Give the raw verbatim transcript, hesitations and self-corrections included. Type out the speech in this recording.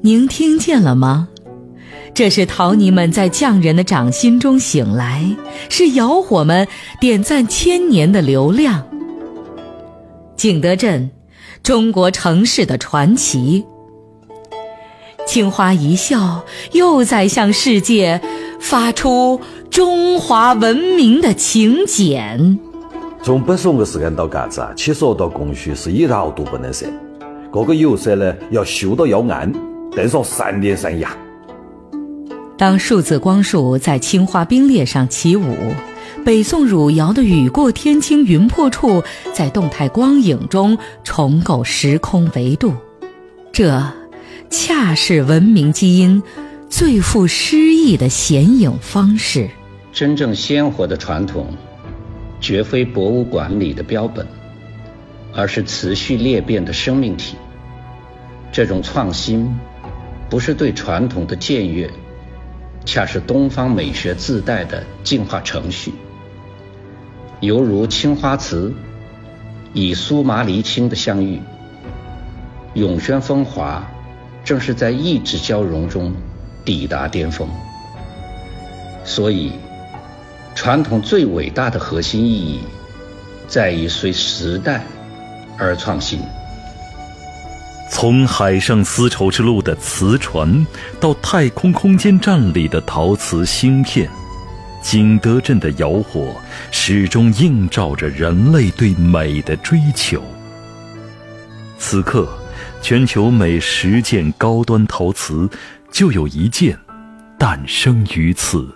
您听见了吗？这是陶泥们在匠人的掌心中醒来，是窑火们点赞千年的流量。景德镇，中国城市的传奇。青花一笑，又在向世界发出中华文明的请柬。 从北宋的时间到嘎子啊，七十二道工序是一道都不能少，各个釉色呢要修到要暗，等上三天三夜。 当数字光束在青花冰裂上起舞，北宋汝窑的雨过天青云破处在动态光影中重构时空维度，这恰是文明基因最富诗意的显影方式。 真正鲜活的传统绝非博物馆里的标本，而是持续裂变的生命体。这种创新不是对传统的僭越，恰是东方美学自带的进化程序。犹如青花瓷以苏麻离青的相遇，永宣风华正是在意志交融中抵达巅峰。所以传统最伟大的核心意义在于随时代而创新。 从海上丝绸之路的瓷船到太空空间站里的陶瓷芯片，景德镇的窑火始终映照着人类对美的追求。此刻全球每十件高端陶瓷就有一件诞生于此。